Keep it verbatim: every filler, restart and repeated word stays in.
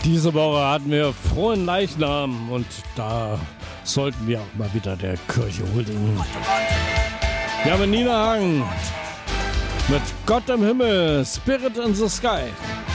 Diese Woche hatten wir frohen Leichnam und da sollten wir auch mal wieder der Kirche huldigen. Wir haben Nina Hagen mit Gott im Himmel, Spirit in the Sky.